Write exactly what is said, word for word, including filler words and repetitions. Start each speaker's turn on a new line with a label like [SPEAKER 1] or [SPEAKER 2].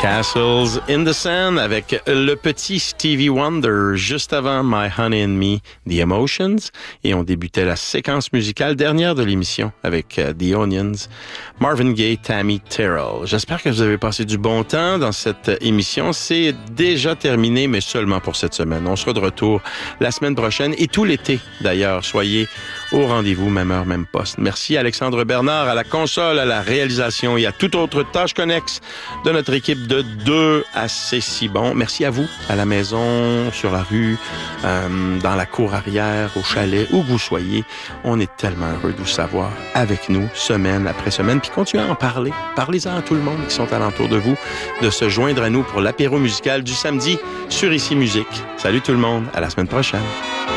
[SPEAKER 1] Castles in the Sand avec le petit Stevie Wonder juste avant My Honey and Me, The Emotions. Et on débutait la séquence musicale dernière de l'émission avec uh, The Onions, Marvin Gaye, Tammy Terrell. J'espère que vous avez passé du bon temps dans cette émission. C'est déjà terminé, mais seulement pour cette semaine. On sera de retour la semaine prochaine et tout l'été d'ailleurs. Soyez au rendez-vous, même heure, même poste. Merci Alexandre Bernard à la console, à la réalisation et à toute autre tâche connexe de notre équipe de deux à C'est si bon. Merci à vous, à la maison, sur la rue, euh, dans la cour arrière, au chalet, où vous soyez. On est tellement heureux de vous savoir avec nous, semaine après semaine. Puis continuez à en parler. Parlez-en à tout le monde qui sont alentour de vous, de se joindre à nous pour l'apéro musical du samedi sur Ici Musique. Salut tout le monde, à la semaine prochaine.